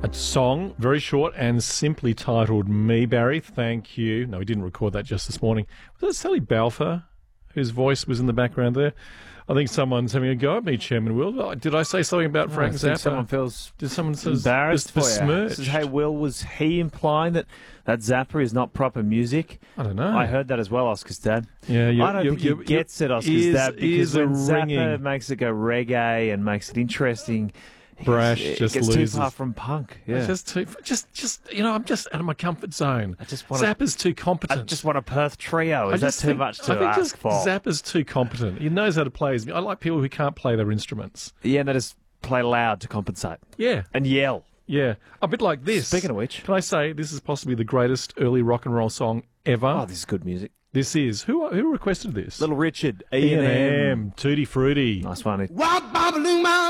A song, very short and simply titled Me, Barry. Thank you. No, we didn't record that just this morning. Was that Sally Balfour, whose voice was in the background there? I think someone's having a go at me, Chairman Will. Oh, did I say something about Frank Zappa? Someone feels embarrassed for you. Says, hey, Will, was he implying that Zappa is not proper music? I don't know. I heard that as well, Oscar's dad. Yeah, I don't think he gets it, Oscar's dad, because when Zappa makes it go reggae and makes it interesting, brash, it just gets loses. too far from punk. Yeah. I'm just out of my comfort zone. Zappa's too competent. I just want a Perth trio. Is that too much to ask for? Zappa's too competent. He knows how to play his. I like people who can't play their instruments. Yeah, and they just play loud to compensate. Yeah. And yell. Yeah. A bit like this. Speaking of which, can I say this is possibly the greatest early rock and roll song ever? Oh, this is good music. This is. Who requested this? Little Richard. E&M. Tutti Frutti. Nice one.